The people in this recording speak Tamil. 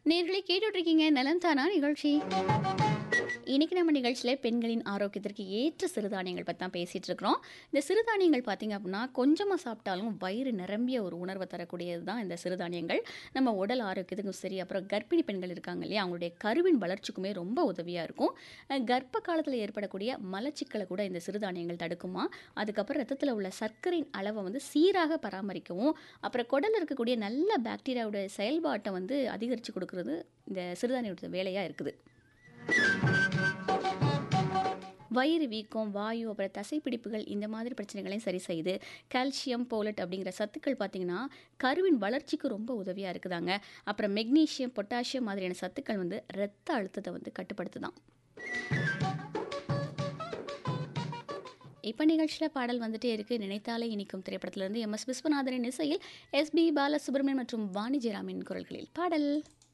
நேர்களை கேட்டுட்ருக்கீங்க நலம் தானா நிகழ்ச்சி. இன்னைக்கு நம்ம நிகழ்ச்சியில் பெண்களின் ஆரோக்கியத்திற்கு ஏற்ற சிறுதானியங்கள் பற்றி தான் பேசிகிட்டு இருக்கிறோம். இந்த சிறுதானியங்கள் பார்த்திங்க அப்படின்னா கொஞ்சமாக சாப்பிட்டாலும் வயிறு நிரம்பிய ஒரு உணர்வை தரக்கூடியது தான் இந்த சிறுதானியங்கள். நம்ம உடல் ஆரோக்கியத்துக்கும் சரி, அப்புறம் கர்ப்பிணி பெண்கள் இருக்காங்க இல்லையா, அவங்களுடைய கருவின் வளர்ச்சிக்குமே ரொம்ப உதவியாக இருக்கும். கர்ப்ப காலத்தில் ஏற்படக்கூடிய மலச்சிக்கலை கூட இந்த சிறுதானியங்கள் தடுக்குமா. அதுக்கப்புறம் ரத்தத்தில் உள்ள சர்க்கரையின் அளவை சீராக பராமரிக்கவும், அப்புறம் குடலில் இருக்கக்கூடிய நல்ல பாக்டீரியாவோட செயல்பாட்டை அதிகரித்து கொடுக்கறது இந்த சிறுதானியோட வேலையாக இருக்குது. வயிறு வீக்கம், வாயு, அப்புறம் தசைப்பிடிப்புகள் இந்த மாதிரி பிரச்சனைகளையும் சரி செய்யுது. கால்சியம், போலட் அப்படிங்கிற சத்துக்கள் பார்த்திங்கன்னா கருவின் வளர்ச்சிக்கு ரொம்ப உதவியாக இருக்குதாங்க. அப்புறம் மெக்னீஷியம், பொட்டாசியம் மாதிரியான சத்துக்கள் இரத்த அழுத்தத்தை கட்டுப்படுத்துதான். இப்போ நிகழ்ச்சியில் பாடல் வந்துட்டே இருக்குது. நினைத்தாலே இனிக்கும் திரைப்படத்திலிருந்து எம்.எஸ். விஸ்வநாதனின் இசையில் எஸ்.பி. பாலசுப்ரமணியன் மற்றும் வாணி ஜெயராமின் குரல்களில் பாடல்.